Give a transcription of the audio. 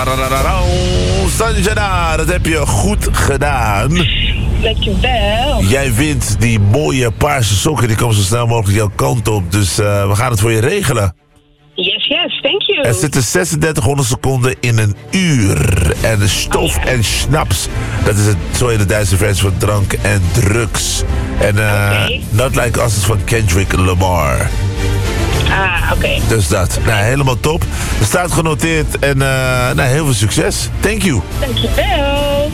Sanjana, dat heb je goed gedaan. Dankjewel. Jij wint die mooie paarse sokken. Die komen zo snel mogelijk jouw kant op. Dus we gaan het voor je regelen. Yes, thank you. Er zitten 3600 seconden in een uur. En de stof en schnaps. Dat is het, zo in de Duitse versie van drank en drugs. En Not Like Us is van Kendrick Lamar. Oké. Dus dat. Helemaal top. Er staat genoteerd en heel veel succes. Thank you. Dankjewel.